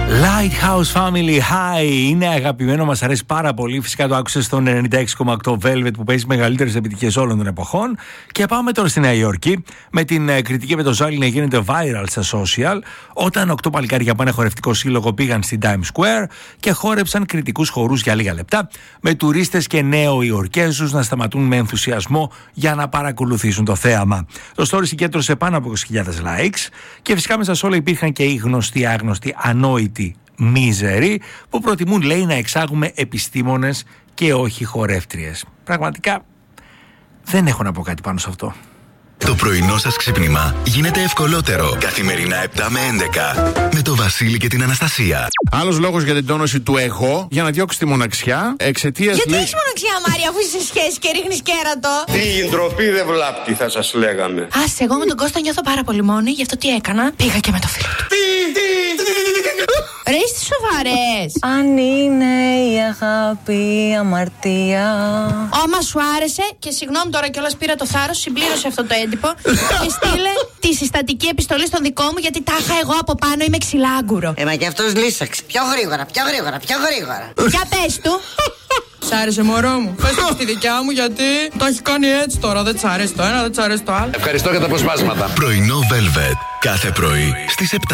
Lighthouse Family High είναι αγαπημένο, μας αρέσει πάρα πολύ. Φυσικά το άκουσες στον 96,8 Velvet που παίζει μεγαλύτερες επιτυχίες όλων των εποχών. Και πάμε τώρα στη Νέα Υόρκη με την κριτική με το ζάλι να γίνεται viral στα social, όταν 8 παλικάρια από ένα χορευτικό σύλλογο πήγαν στην Times Square και χόρεψαν κριτικούς χορούς για λίγα λεπτά, με τουρίστες και νέο Ιορκέζους να σταματούν με ενθουσιασμό για να παρακολουθήσουν το θέαμα. Το story συγκέντρωσε πάνω από 20.000 likes και φυσικά μέσα σε όλα υπήρχαν και οι γνωστοί άγνωστοι ανόητοι μίζεροι που προτιμούν, λέει, να εξάγουμε επιστήμονες και όχι χορεύτριες. Πραγματικά δεν έχω να πω κάτι πάνω σε αυτό. Το πρωινό σας ξύπνημα γίνεται ευκολότερο. Καθημερινά 7 με 11 με το Βασίλη και την Αναστασία. Άλλος λόγος για την τόνωση του εγώ, για να διώξει τη μοναξιά εξαιτίας. Γιατί έχεις μοναξιά, Μάρια, αφού είσαι σε σχέση και ρίχνεις κέρατο? Τι ντροπή δεν βλάπτει, θα σας λέγαμε. Άσε, εγώ με τον Κώστα νιώθω πάρα πολύ μόνη, γι' αυτό τι έκανα? Πήγα και με το φίλο του. Ρε, είστε σοβαρές? Αν είναι η αγάπη αμαρτία. Άμα σου άρεσε, και συγγνώμη τώρα κιόλας πήρα το θάρρος, συμπλήρωσε αυτό το έντυπο και στείλε τη συστατική επιστολή στον δικό μου, γιατί τάχα εγώ από πάνω είμαι ξυλάγκουρο. Μα κι αυτός λύσαξε. Πιο γρήγορα. Για πες του. Σ' άρεσε, μωρό μου? Πες το στη δικιά μου, γιατί το έχει κάνει έτσι τώρα. Δεν της αρέσει το ένα, δεν της αρέσει το άλλο. Ευχαριστώ για τα αποσπάσματα. Πρωινό Velvet κάθε πρωί στις 7.